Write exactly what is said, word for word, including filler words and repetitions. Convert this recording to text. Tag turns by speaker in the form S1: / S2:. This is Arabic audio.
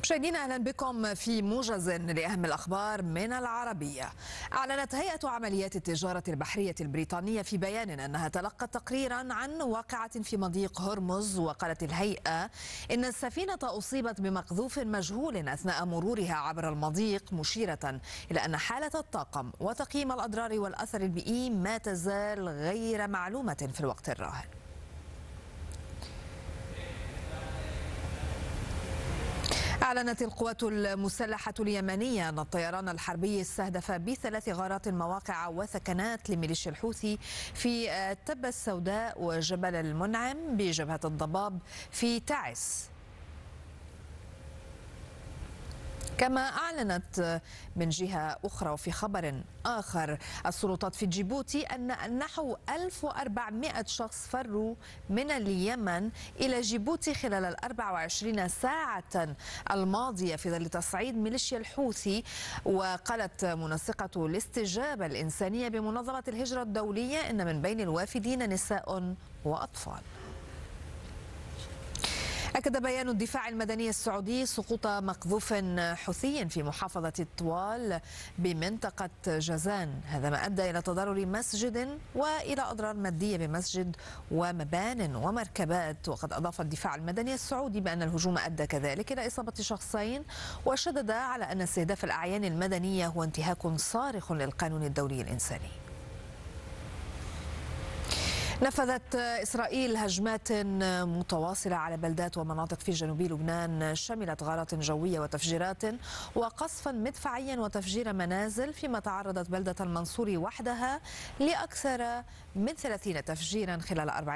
S1: مشاهدينا اهلا بكم في موجز لاهم الاخبار من العربيه. اعلنت هيئه عمليات التجاره البحريه البريطانيه في بيان انها تلقت تقريرا عن واقعه في مضيق هرمز، وقالت الهيئه ان السفينه اصيبت بمقذوف مجهول اثناء مرورها عبر المضيق، مشيره الى ان حاله الطاقم وتقييم الاضرار والاثر البيئي ما تزال غير معلومه في الوقت الراهن. أعلنت القوات المسلحة اليمنية أن الطيران الحربي استهدف بثلاث غارات مواقع وثكنات لميليشيا الحوثي في تبة السوداء وجبل المنعم بجبهة الضباب في تعز. كما أعلنت من جهة أخرى وفي خبر آخر السلطات في جيبوتي أن نحو ألف وأربعمائة شخص فروا من اليمن إلى جيبوتي خلال الأربع وعشرين ساعة الماضية في ظل تصعيد ميليشيا الحوثي. وقالت منسقة الاستجابة الإنسانية بمنظمة الهجرة الدولية إن من بين الوافدين نساء وأطفال. أكد بيان الدفاع المدني السعودي سقوط مقذوف حوثي في محافظة طوال بمنطقة جازان، هذا ما أدى إلى تضرر مسجد وإلى أضرار مادية بمسجد ومبان ومركبات. وقد أضاف الدفاع المدني السعودي بأن الهجوم أدى كذلك إلى إصابة شخصين، وشدد على أن استهداف الأعيان المدنية هو انتهاك صارخ للقانون الدولي الإنساني. نفذت إسرائيل هجمات متواصلة على بلدات ومناطق في جنوب لبنان شملت غارات جوية وتفجيرات وقصفا مدفعيا وتفجير منازل، فيما تعرضت بلدة المنصورة وحدها لأكثر من ثلاثين تفجيرا خلال أربع